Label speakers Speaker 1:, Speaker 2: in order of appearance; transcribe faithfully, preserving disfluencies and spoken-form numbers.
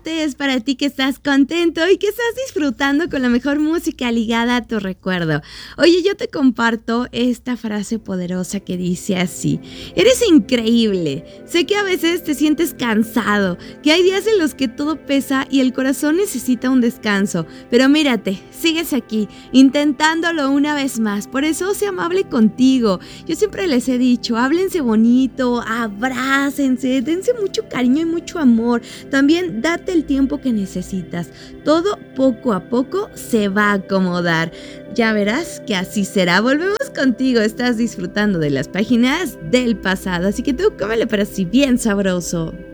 Speaker 1: parte es para ti que estás contento y que estás disfrutando con la mejor música ligada a tu recuerdo. Oye, yo te comparto esta frase poderosa que dice así: eres increíble. Sé que a veces te sientes cansado, que hay días en los que todo pesa y el corazón necesita un descanso, pero mírate, sigues aquí, intentándolo una vez más. Por eso sé amable contigo. Yo siempre les he dicho, háblense bonito, abrácense, dense mucho cariño y mucho amor. También date el tiempo que necesitas. Todo poco a poco se va a acomodar. Ya verás que así será. Volvemos contigo. Estás disfrutando de las páginas del pasado, así que tú cómele pero así bien sabroso.